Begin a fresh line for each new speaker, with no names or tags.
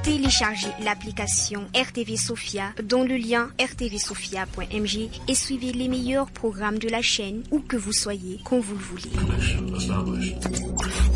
Téléchargez l'application RTV Sophia dont le lien rtvsophia.mg et suivez les meilleurs programmes de la chaîne où que vous soyez, quand vous le voulez.